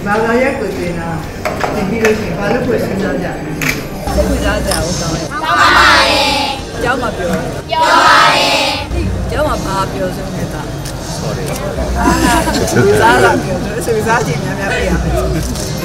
ဘာသာရပ်ကိုသင်တာသင်ပြီးလို့ရှိရင်ဘာလို့ဖွင့်စဉ်းစားကြလဲစိတ်ဝင်စားကြအောင်တောင်းတယ်တောင်းပါပါတယ်ကျောင်းမှာပြောပါတယ်ကျောင်းမှာဘာပြောဆုံးနေတာ sorry စားလာပြောဆိုစားချင်များများပြရမယ်